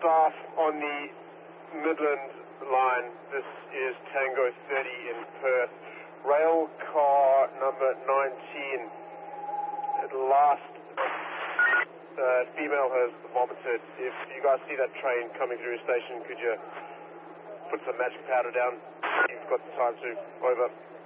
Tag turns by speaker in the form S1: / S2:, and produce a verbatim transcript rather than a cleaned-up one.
S1: staff on the Midland line. This is Tango thirty in Perth. Rail car number nineteen. At last, uh, female has vomited. If you guys see that train coming through your station, could you put some magic powder down? You've got the time to. Over.